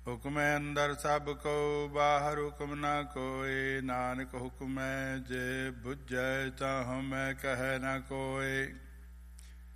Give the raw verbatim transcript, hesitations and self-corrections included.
ਹੁਕਮੈ ਅੰਦਰ ਸਭ ਕੋ ਬਾਹਰ ਹੁਕਮ ਨਾ ਕੋਇ। ਨਾਨਕ ਹੁਕਮੈ ਜੇ ਬੁਝੈ ਤਾਹੁ ਮੈਂ ਕਹਿ ਨਾ ਕੋਇ।